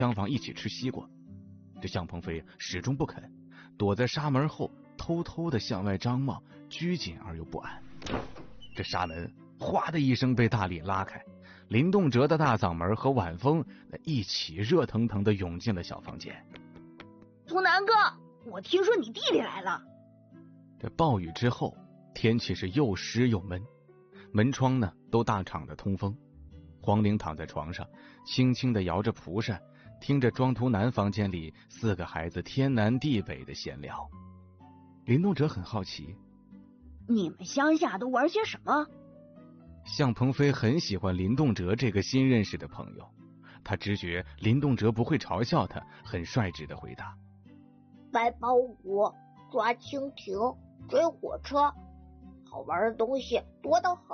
厢房一起吃西瓜。这向鹏飞始终不肯，躲在纱门后偷偷的向外张望，拘谨而又不安。这纱门哗的一声被大力拉开，林动辄的大嗓门和晚风一起热腾腾的涌进了小房间。 图南哥，我听说你弟弟来了。 这暴雨之后，天气是又湿又闷，门窗呢都大敞着通风。黄玲躺在床上，轻轻地摇着蒲扇，听着庄图南房间里4个孩子天南地北的闲聊。林动辄很好奇， 你们乡下都玩些什么？ 向鹏飞很喜欢林动辄这个新认识的朋友，他直觉林动辄不会嘲笑他，很率直的回答： 白毛舞、抓蜻蜓、追火车，好玩的东西多得很。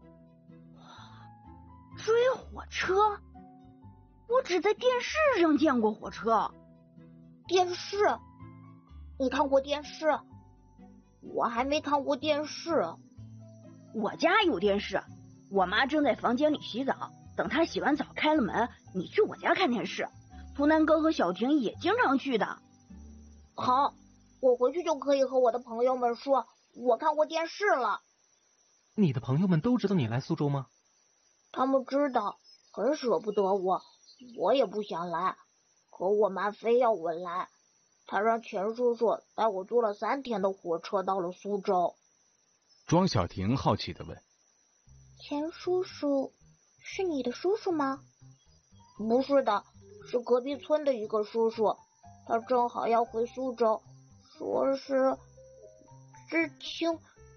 追火车？我只在电视上见过火车。 电视？你看过电视？我还没看过电视。 我家有电视，我妈正在房间里洗澡，等她洗完澡开了门，你去我家看电视。图南哥和小婷也经常去的。 好，我回去就可以和我的朋友们说我看过电视了。 你的朋友们都知道你来苏州吗？ 他们知道，很舍不得我，我也不想来，可我妈非要我来。她让钱叔叔带我坐了3天的火车到了苏州。 庄小婷好奇地问： 钱叔叔是你的叔叔吗？不是的，是隔壁村的一个叔叔，他正好要回苏州，说是知青，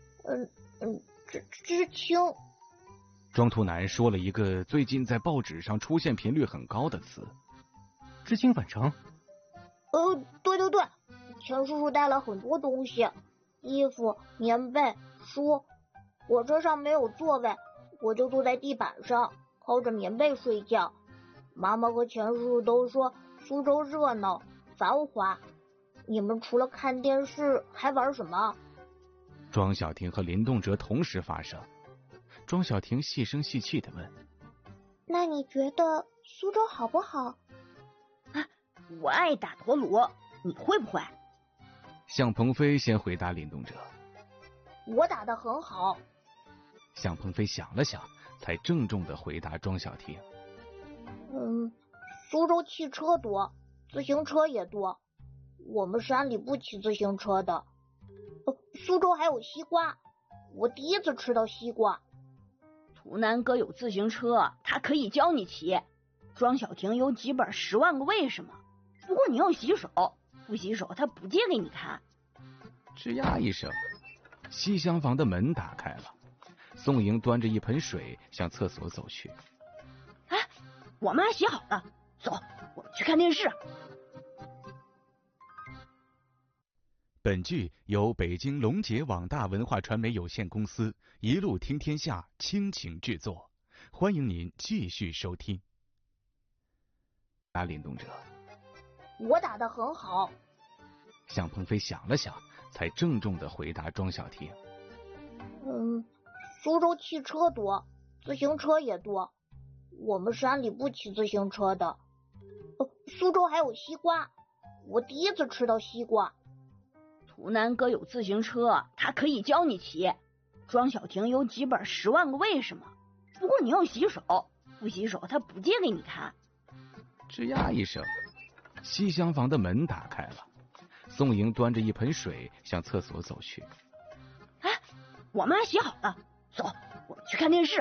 知青。 庄图南说了一个最近在报纸上出现频率很高的词： 知青返程。 对，钱叔叔带了很多东西，衣服、棉被、书。火车上没有座位，我就坐在地板上，靠着棉被睡觉。妈妈和钱叔叔都说苏州热闹繁华。你们除了看电视还玩什么？ 庄小婷和林动辄同时发声。庄小婷细声细气地问： 那你觉得苏州好不好？ 我爱打陀螺，你会不会？ 向鹏飞先回答林动辄： 我打得很好。 向鹏飞想了想，才郑重地回答庄小婷： 苏州汽车多，自行车也多，我们山里不骑自行车的。苏州还有西瓜，我第一次吃到西瓜。 图南哥有自行车，他可以教你骑。庄小婷有几本10万个为什么，不过你要洗手，不洗手他不借给你看。 吱呀一声，西厢房的门打开了，宋莹端着一盆水向厕所走去。 我妈洗好了，走，我们去看电视。 本剧由北京龙杰网大文化传媒有限公司一路听天下倾情制作，欢迎您继续收听。林动辄： 我打得很好。 向鹏飞想了想，才郑重地回答庄小婷： 苏州汽车多，自行车也多，我们山里不骑自行车的。苏州还有西瓜，我第一次吃到西瓜。 图南哥有自行车，他可以教你骑。庄小婷有几本10万个为什么，不过你要洗手，不洗手他不借给你看。 吱呀一声，西厢房的门打开了，宋莹端着一盆水向厕所走去。 我妈洗好了，走，我们去看电视。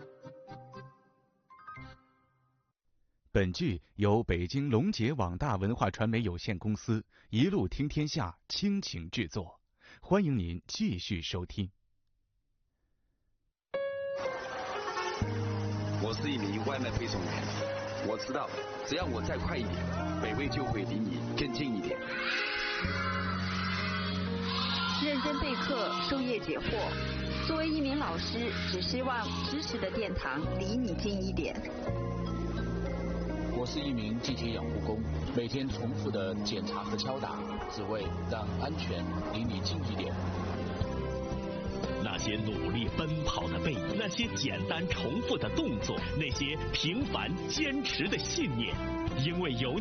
本剧由北京龙杰网大文化传媒有限公司一路听天下倾情制作，欢迎您继续收听。 我是一名外卖配送员，我知道只要我再快一点，美味就会离你更近一点。 认真备课，授业解惑。作为一名老师，只希望知识的殿堂离你近一点。 我是一名地铁养护工，每天重复的检查和敲打，只为让安全离你近一点。 那些努力奔跑的背影，那些简单重复的动作，那些平凡坚持的信念，因为有